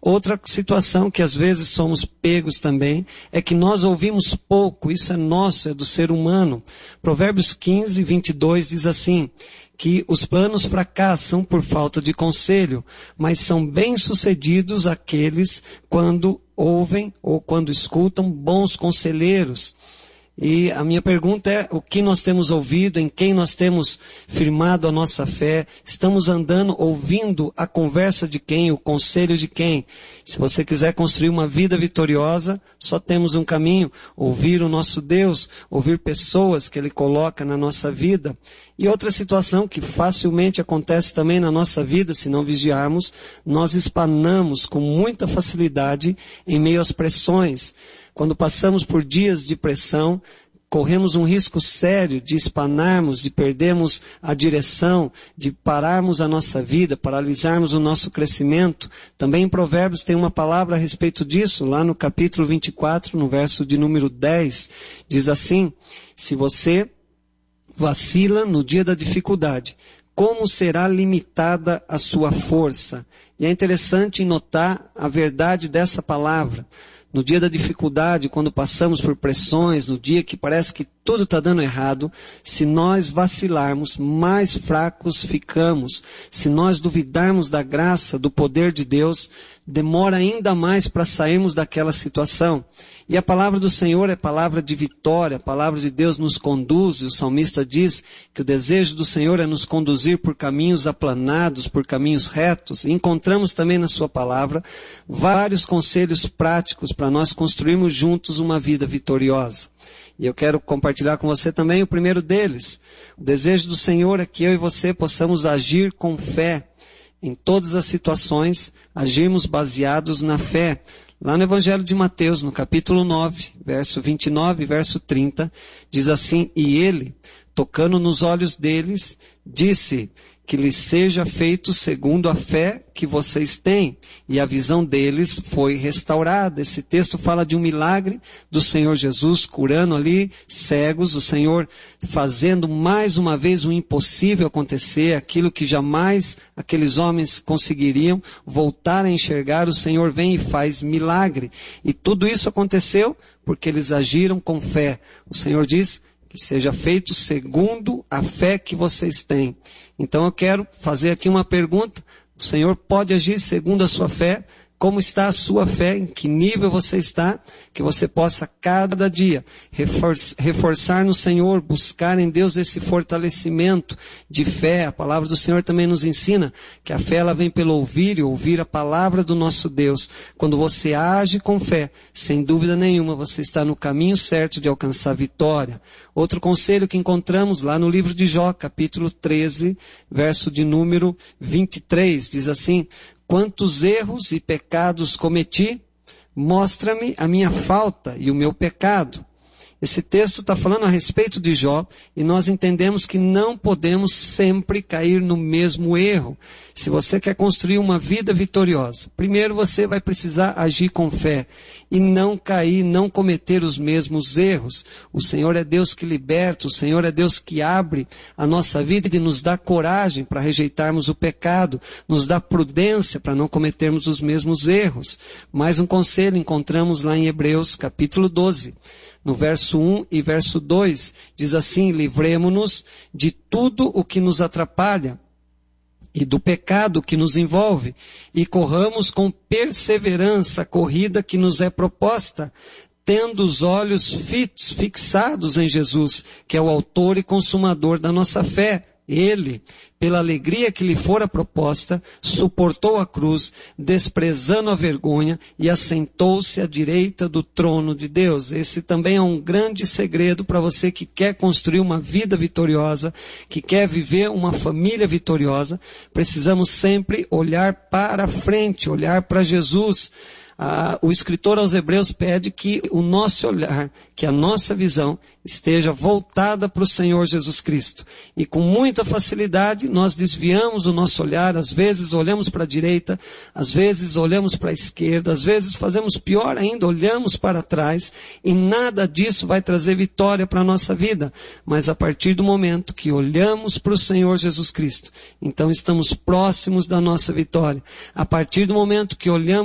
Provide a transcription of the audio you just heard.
Outra situação que às vezes somos pegos também é que nós ouvimos pouco, isso é nosso, é do ser humano. Provérbios 15, 22 diz assim, que os planos fracassam por falta de conselho, mas são bem-sucedidos aqueles quando ouvem ou quando escutam bons conselheiros. E a minha pergunta é, o que nós temos ouvido, em quem nós temos firmado a nossa fé? Estamos andando, ouvindo a conversa de quem, o conselho de quem? Se você quiser construir uma vida vitoriosa, só temos um caminho, ouvir o nosso Deus, ouvir pessoas que Ele coloca na nossa vida. E outra situação que facilmente acontece também na nossa vida, se não vigiarmos, nós espanamos com muita facilidade em meio às pressões. Quando passamos por dias de pressão, corremos um risco sério de espanarmos, de perdermos a direção, de pararmos a nossa vida, paralisarmos o nosso crescimento. Também em Provérbios tem uma palavra a respeito disso, lá no capítulo 24, no verso de número 10, diz assim, se você vacila no dia da dificuldade, como será limitada a sua força? E é interessante notar a verdade dessa palavra. No dia da dificuldade, quando passamos por pressões, no dia que parece que tudo está dando errado, se nós vacilarmos, mais fracos ficamos. Se nós duvidarmos da graça, do poder de Deus, demora ainda mais para sairmos daquela situação. E a palavra do Senhor é palavra de vitória, a palavra de Deus nos conduz, e o salmista diz que o desejo do Senhor é nos conduzir por caminhos aplanados, por caminhos retos. E encontramos também na sua palavra vários conselhos práticos para nós construirmos juntos uma vida vitoriosa. E eu quero compartilhar com você também o primeiro deles. O desejo do Senhor é que eu e você possamos agir com fé. Em todas as situações, agirmos baseados na fé. Lá no Evangelho de Mateus, no capítulo 9, verso 29 e verso 30, diz assim, e ele, tocando nos olhos deles, disse que lhes seja feito segundo a fé que vocês têm. E a visão deles foi restaurada. Esse texto fala de um milagre do Senhor Jesus curando ali cegos, o Senhor fazendo mais uma vez o impossível acontecer, aquilo que jamais aqueles homens conseguiriam voltar a enxergar, o Senhor vem e faz milagre. E tudo isso aconteceu porque eles agiram com fé. O Senhor diz que seja feito segundo a fé que vocês têm. Então eu quero fazer aqui uma pergunta. O Senhor pode agir segundo a sua fé? Como está a sua fé? Em que nível você está? Que você possa cada dia reforçar no Senhor, buscar em Deus esse fortalecimento de fé. A palavra do Senhor também nos ensina que a fé ela vem pelo ouvir e ouvir a palavra do nosso Deus. Quando você age com fé, sem dúvida nenhuma, você está no caminho certo de alcançar vitória. Outro conselho que encontramos lá no livro de Jó, capítulo 13, verso de número 23, diz assim, quantos erros e pecados cometi, mostra-me a minha falta e o meu pecado. Esse texto está falando a respeito de Jó e nós entendemos que não podemos sempre cair no mesmo erro. Se você quer construir uma vida vitoriosa, primeiro você vai precisar agir com fé e não cair, não cometer os mesmos erros. O Senhor é Deus que liberta, o Senhor é Deus que abre a nossa vida e nos dá coragem para rejeitarmos o pecado, nos dá prudência para não cometermos os mesmos erros. Mais um conselho encontramos lá em Hebreus capítulo 12. No verso 1 e verso 2, diz assim, livremo-nos de tudo o que nos atrapalha e do pecado que nos envolve, e corramos com perseverança a corrida que nos é proposta, tendo os olhos fixados em Jesus, que é o autor e consumador da nossa fé. Ele, pela alegria que lhe fora proposta, suportou a cruz, desprezando a vergonha, e assentou-se à direita do trono de Deus. Esse também é um grande segredo para você que quer construir uma vida vitoriosa, que quer viver uma família vitoriosa. Precisamos sempre olhar para frente, olhar para Jesus. O escritor aos Hebreus pede que o nosso olhar, que a nossa visão esteja voltada para o Senhor Jesus Cristo. E com muita facilidade nós desviamos o nosso olhar, às vezes olhamos para a direita, às vezes olhamos para a esquerda, às vezes fazemos pior ainda, olhamos para trás, e nada disso vai trazer vitória para a nossa vida. Mas a partir do momento que olhamos para o Senhor Jesus Cristo, então estamos próximos da nossa vitória. A partir do momento que olhamos